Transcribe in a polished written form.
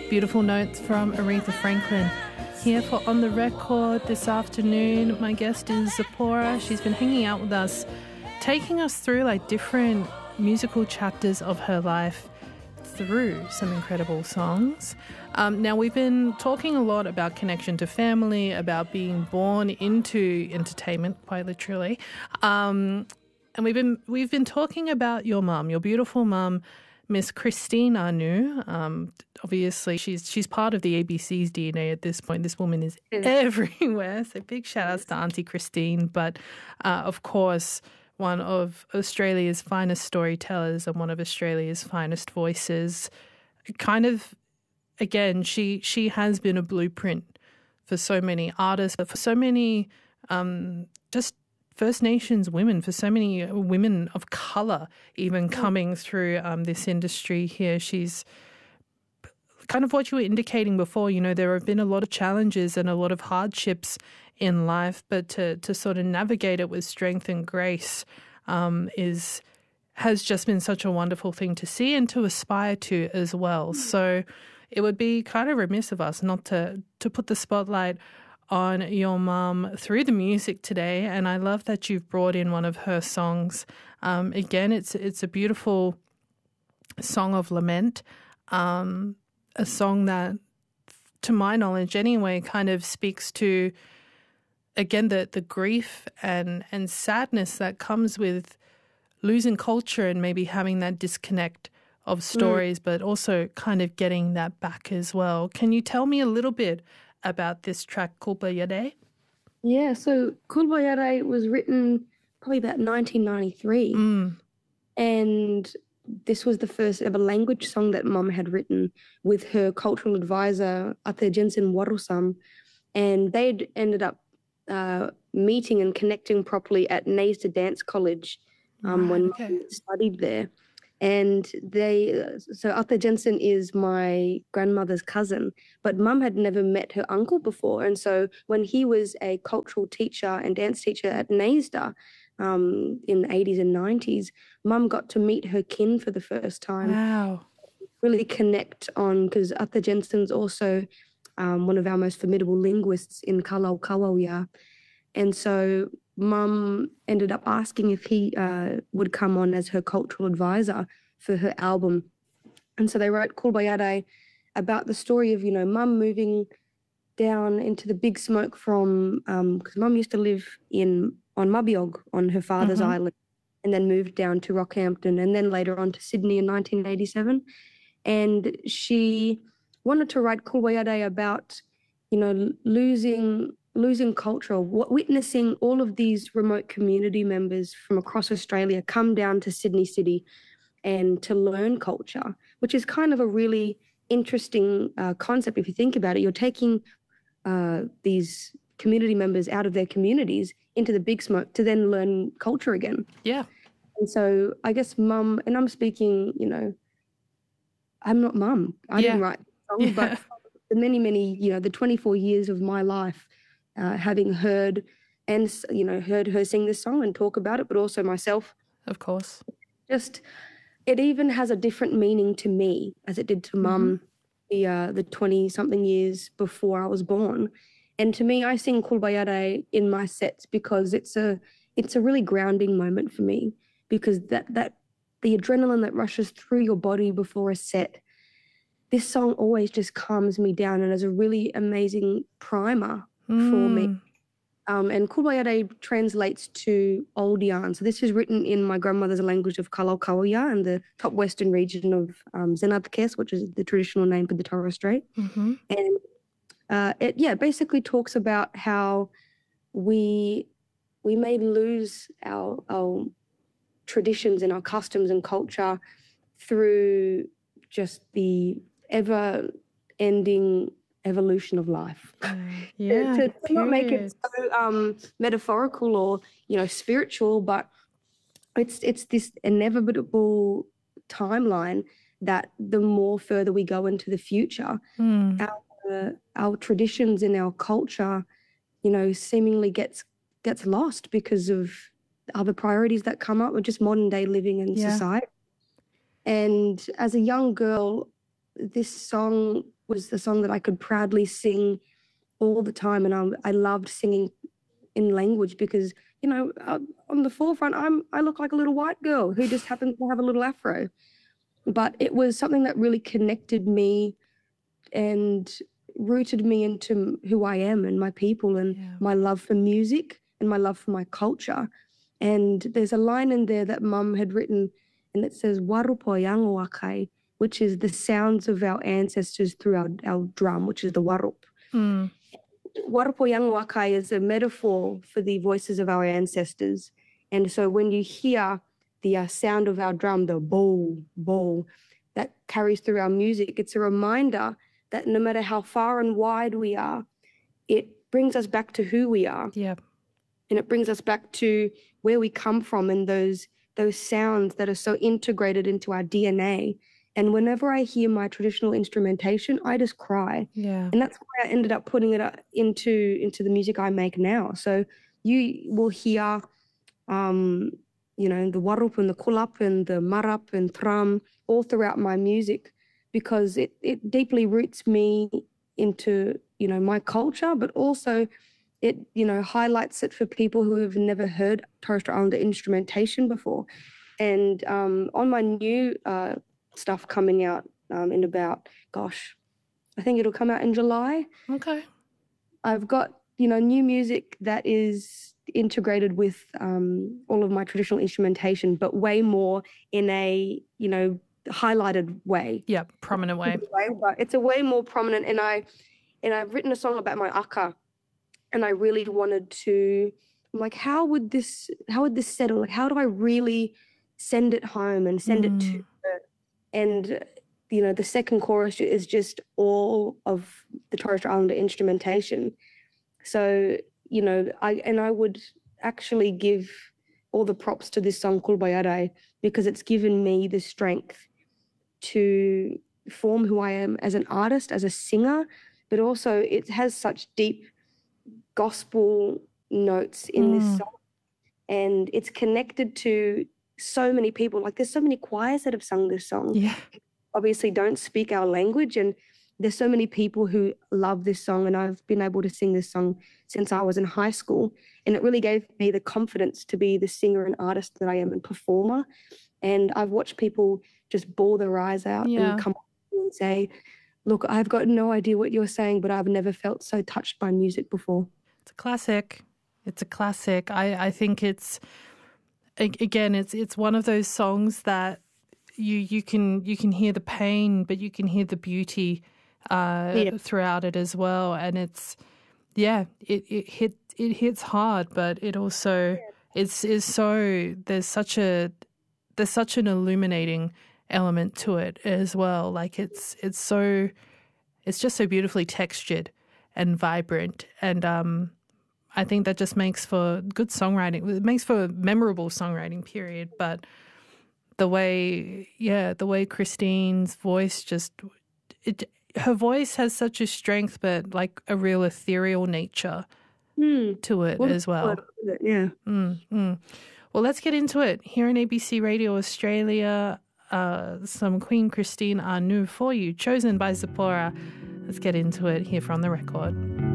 Beautiful notes from Aretha Franklin. Here for On The Record this afternoon, my guest is Zipporah. She's been hanging out with us, taking us through like different musical chapters of her life through some incredible songs. Now, we've been talking a lot about connection to family, about being born into entertainment, quite literally. And we've been talking about your mum, your beautiful mum, Miss Christine Anu. Obviously, she's part of the ABC's DNA at this point. This woman is everywhere. So big shout outs to Auntie Christine. But of course, one of Australia's finest storytellers and one of Australia's finest voices. Kind of, again, she has been a blueprint for so many artists, for so many just First Nations women, for so many women of colour even coming through this industry here. She's kind of what you were indicating before, you know, there have been a lot of challenges and a lot of hardships in life, but to sort of navigate it with strength and grace has just been such a wonderful thing to see and to aspire to as well. So it would be kind of remiss of us not to put the spotlight on your mum through the music today, and I love that you've brought in one of her songs. Again, it's a beautiful song of lament, a song that, to my knowledge anyway, kind of speaks to, again, the grief and sadness that comes with losing culture and maybe having that disconnect of stories, but also kind of getting that back as well. Can you tell me a little bit about this track, Kulpa Yade? Yeah, so Kulpa Yade was written probably about 1993. And this was the first ever language song that Mum had written with her cultural advisor, Ate Jensen Warusam. And they'd ended up meeting and connecting properly at Naysda Dance College when Mum studied there. And so Ate Jensen is my grandmother's cousin, but Mum had never met her uncle before. And so when he was a cultural teacher and dance teacher at Naysda in the 80s and 90s, Mum got to meet her kin for the first time. Wow. Really connect on, because Ate Jensen's also one of our most formidable linguists in Kalau Kawauya. And so Mum ended up asking if he would come on as her cultural advisor for her album. And so they wrote Kulpa Yade about the story of, you know, Mum moving down into the big smoke from, because Mum used to live on Mabiog on her father's island, and then moved down to Rockhampton and then later on to Sydney in 1987. And she wanted to write Kulpa Yade about, you know, losing culture, witnessing all of these remote community members from across Australia come down to Sydney City and to learn culture, which is kind of a really interesting concept if you think about it. You're taking these community members out of their communities into the big smoke to then learn culture again. Yeah. And so I guess Mum, and I'm speaking, you know, I'm not Mum. I didn't write the song, but the many, you know, the 24 years of my life, having heard her sing this song and talk about it, but also myself. Of course. Just, it even has a different meaning to me as it did to Mum the 20-something years before I was born. And to me, I sing Kulpa Yade in my sets because it's a really grounding moment for me, because that the adrenaline that rushes through your body before a set, this song always just calms me down and is a really amazing primer for me. And Kulpa Yade translates to old yarn. So this is written in my grandmother's language of Kalau Kawauya and the top western region of Zenadkes, which is the traditional name for the Torres Strait. And it basically talks about how we may lose our traditions and our customs and culture through just the ever-ending evolution of life. To not make it so metaphorical or, you know, spiritual, but it's this inevitable timeline that the more further we go into the future, our traditions and our culture, you know, seemingly gets lost because of other priorities that come up with just modern day living and society. And as a young girl, this song was the song that I could proudly sing all the time, and I loved singing in language because, you know, on the forefront, I look like a little white girl who just happens to have a little afro. But it was something that really connected me and rooted me into who I am and my people and my love for music and my love for my culture. And there's a line in there that Mum had written, and it says "Warupo yango wakai," which is the sounds of our ancestors through our drum, which is the warup. Warupo yango wakai is a metaphor for the voices of our ancestors. And so when you hear the sound of our drum, the bowl, bowl, that carries through our music, it's a reminder that no matter how far and wide we are, it brings us back to who we are. Yeah. And it brings us back to where we come from and those sounds that are so integrated into our DNA. And whenever I hear my traditional instrumentation, I just cry. Yeah. And that's why I ended up putting it into the music I make now. So you will hear, you know, the warup and the kulap and the marap and tram all throughout my music, because it deeply roots me into, you know, my culture, but also it, you know, highlights it for people who have never heard Torres Strait Islander instrumentation before. And on my new stuff coming out in about, I think it'll come out in July. Okay. I've got, you know, new music that is integrated with all of my traditional instrumentation, but way more in a, you know, highlighted way. Yeah, prominent way. But it's a way more prominent. And I've written a song about my aka, and I really wanted to, I'm like, how would this settle? Like, how do I really send it home and send it to her? And, you know, the second chorus is just all of the Torres Strait Islander instrumentation. So, you know, I would actually give all the props to this song, Kulbayarai, because it's given me the strength to form who I am as an artist, as a singer, but also it has such deep gospel notes in this song. And it's connected to so many people. Like, there's so many choirs that have sung this song. Yeah. Obviously don't speak our language, and there's so many people who love this song, and I've been able to sing this song since I was in high school, and it really gave me the confidence to be the singer and artist that I am and performer. And I've watched people just bawl their eyes out and come up to me and say, look, I've got no idea what you're saying, but I've never felt so touched by music before. It's a classic. It's a classic. I think it's, again, it's one of those songs that you can hear the pain, but you can hear the beauty throughout it as well. And it's, it hits hard, but it also is so, there's such an illuminating element to it as well. Like it's just so beautifully textured and vibrant, and I think that just makes for good songwriting. It makes for a memorable songwriting period. But the way Christine's voice her voice has such a strength, but like a real ethereal nature to it as well. Yeah. Well, let's get into it. Here on ABC Radio Australia, some Queen Christine Anu for you, chosen by Zipporah. Let's get into it here from the record.